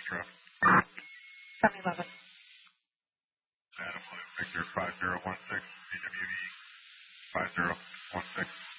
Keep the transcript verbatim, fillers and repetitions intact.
Foxtrot. seven eleven. Adam Victor five zero one six, C W E five zero one six.